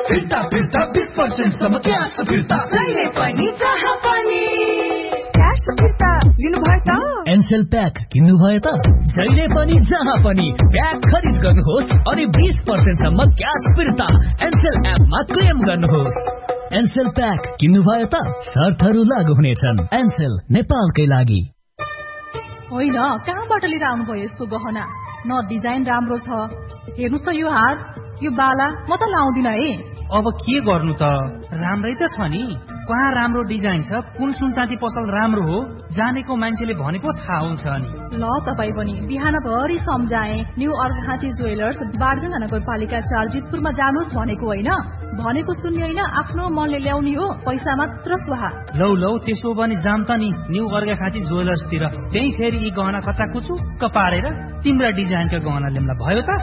फिर्ता फिर्ता 20% सम्म क्यास फिर्ता जहिले पनि जहाँ पनि क्यास फिर्ता लिनुभयो त एनसेल प्याक किन्नुभयो त जहिले पनि जहाँ पनि प्याक खरिद गर्नुहोस् अनि 20% सम्म क्यास फिर्ता एनसेल एपमा क्लेम गर्नुहोस्। एनसेल प्याक किन्नुभयो त शर्तहरू लागू हुनेछन्। एनसेल नेपालकै लागि होइन। कहाँबाट लिएर आउनुभयो यस्तो गहना? न डिजाइन राम्रो छ। हेर्नुहोस् त यो हार, यो बाला म त लाउँदिन है। अब के गर्नु त, राम्रै त छ नि। कहाँ राम्रो डिजाइन छ, कुन सुनचाँदी पसल राम्रो हो, जानेको मान्छेले भनेको थाहा हुन्छ नि। ल तपाई पनि बिहानभरि सम्झाए न्यू अर्घाखाँची ज्वेलर्स बारगंगा नगरपालिका 4 जितपुरमा जानुहोस् भनेको होइन। भनेको सुन्ने होइन, आफ्नो मनले ल्याउने हो, पैसा मात्र स्वाहा। लौ त्यसो भने जाम त नि न्यू अर्घाखाँची ज्वेलर्सतिर। त्यही फेरि यी गहना कचाकुचुक्क पारेर तिम्रा डिजाइनका गहना ल्याउँदा भयो त।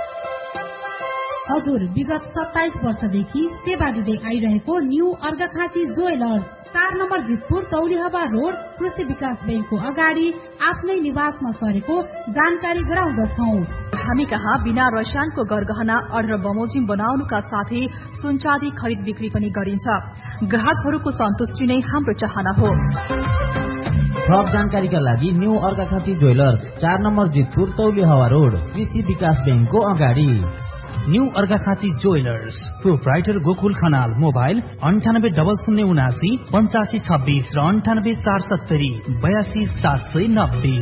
हजुर, विगत 27 वर्षदेखि सेवा दिँदै आइरहेको new Arghakhanchi jewellers 4 number Jitpur तौलिहवा road कृषि विकास बैंकको अगाडि आफ्नै निवासमा सरेको जानकारी गराउँदछौ। हामी कहाँ बिना रसायनको गरगहना अर्डर बमोजिम बनाउनुका साथै सुनचाँदी खरिद बिक्री पनि गरिन्छ। ग्राहकहरूको सन्तुष्टि नै हाम्रो चाहना हो। थप जानकारीका लागि new Arghakhanchi jewellers 4 number Jitpur तौलिहवा road कृषि विकास बैंकको अगाडि। New Arghakhanchi jewellers, proprietor Gokul Khanal, mobile 980079 8526 र 98470 82790।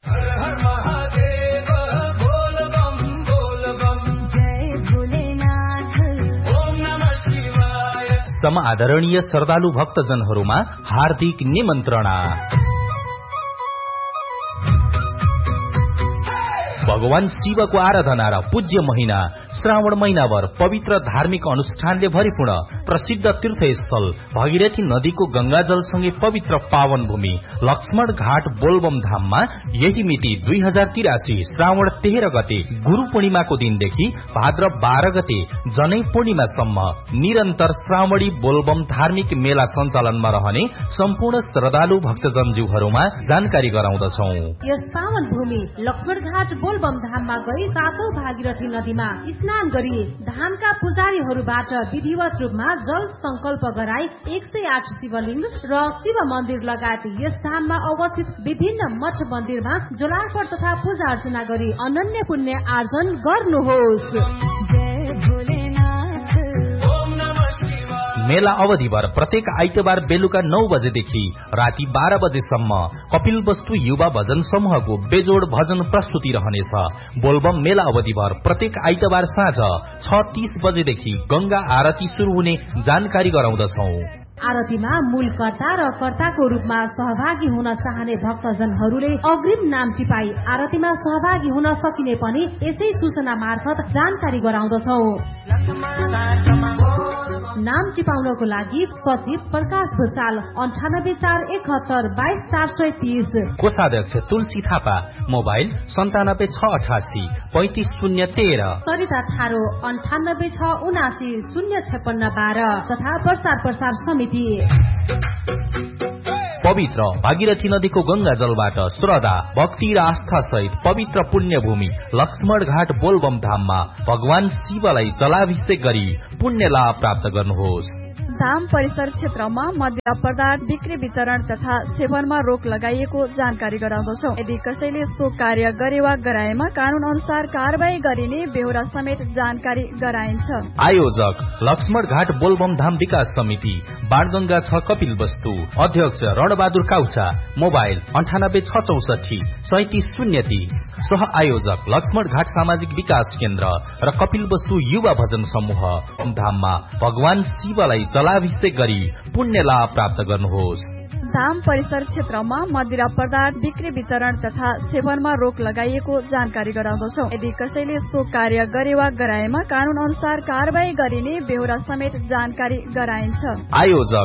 समादरणीय श्रद्धालु भक्तजनहरूमा हार्दिक निमन्त्रणा। भगवान शिवको आराधना र पूज्य महिना श्रावण महिनाभर पवित्र धार्मिक अनुष्ठानले भरिपूर्ण प्रसिद्ध तीर्थस्थल भगीरथी नदीको गंगाजलसँगै पवित्र पावन भूमि लक्ष्मण घाट बोलबम धाममा यही मिति 2083 श्रावण 13 गते गुरु पूर्णिमाको दिनदेखि भाद्र 12 गते जनै पूर्णिमासम्म निरन्तर श्रावणी बोलबम धार्मिक मेला सञ्चालनमा रहने सम्पूर्ण श्रद्धालु भक्तजनज्यूहरूमा जानकारी गराउँदछौं। यस पावन भूमि लक्ष्मण घाट बोलबम धाममा गई 7औं भागीरथी नदीमा स्नान गरी धामका पुजारीहरूबाट विधिवत रूपमा जल संकल्प गराई 108 शिवलिंग र शिव मन्दिर लगायत यस धाममा अवस्थित विभिन्न मठ मन्दिरमा जलार्पण तथा पूजा अर्चना गरी अनन्य पुण्य आर्जन गर्नुहोस्। मेला अवधिभर प्रत्येक आइतबार बेलुका 9 बजेदेखि राति 12 बजेसम्म कपिल वस्तु युवा भजन समूहको बेजोड भजन प्रस्तुति रहनेछ। बोलबम मेला अवधिभर प्रत्येक आइतबार साँझ 6:30 बजेदेखि गंगा आरती शुरू हुने जानकारी गराउँदछौं। आरतीमा मूल कर्ता र कर्ताको रूपमा सहभागी हुन चाहने भक्तजनहरूले अग्रिम नाम टिपाई आरतीमा सहभागी हुन सकिने पनि यसै सूचना मार्फत जानकारी गराउँदछौ। नाम टिपाउनको लागि सचिव प्रकाश भूषाल 9841722430, कोषाध्यक्ष तुलसी थापा, मोबाइल 9768 35013, सरिता थारो 9867905612 तथा प्रचार समिति। पवित्र भागीरथी नदीको गंगा जलबाट श्रद्धा भक्ति र आस्था सहित पवित्र पुण्य भूमि लक्ष्मण घाट बोलबम धाममा भगवान शिवलाई जलाभिषेक गरी पुण्य लाभ प्राप्त गर्नुहोस्। धाम परिसर क्षेत्रमा मद्य पदार्थ बिक्री वितरण तथा सेवनमा रोक लगाइएको जानकारी गराउँदछौ। यदि कसैले सो कार्य गरे वा गराएमा कानून अनुसार कारवाही गरिने बेहोरा समेत जानकारी गराइन्छ। आयोजक लक्ष्मण घाट बोलबम धाम विकास समिति, बाणगंगा 6 कपिल वस्तु, अध्यक्ष रणबहादुर काउचा, मोबाइल 9864 37030, सह आयोजक लक्ष्मण घाट सामाजिक विकास केन्द्र र कपिल वस्तु युवा भजन समूह। धाममा भगवान शिवलाई जलाभिषेक गरी पुण्य लाभ प्राप्त गर्नुहोस्। धाम परिसर क्षेत्रमा मदिरा पदार्थ बिक्री वितरण तथा सेवनमा रोक लगाइएको जानकारी गराउँदछौ। यदि कसैले सो कार्य गरे वा गराएमा कानून अनुसार कारवाही गरिने बेहोरा समेत जानकारी गराइन्छ। आयोजक